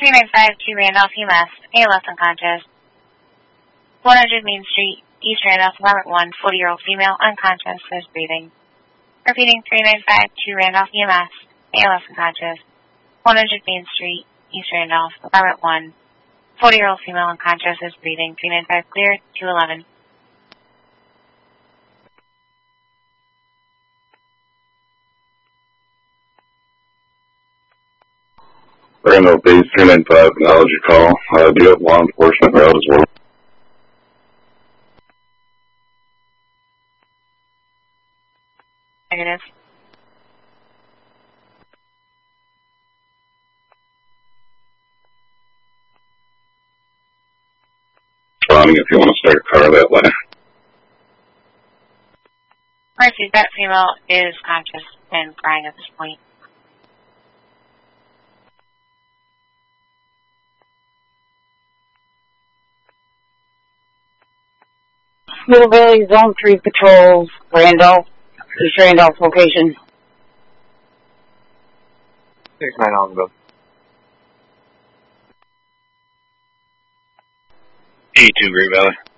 3952 Randolph, UMass, ALS unconscious. 100 Main Street, East Randolph, Apartment 1, 40-year-old female, unconscious, is breathing. Repeating, 3952 Randolph, UMass, ALS unconscious. 100 Main Street, East Randolph, Apartment 1, 40-year-old female, unconscious, is breathing. 395 clear, 211. Randolph Base 395, acknowledge your call. Do you have law enforcement route as well? Negative. Responding if you want to start a car that way. Mercy, that female is conscious and crying at this point. Middle Valley Zone 3 patrols, Randolph, East Randolph location. 6-9 on go. 82 Great Valley.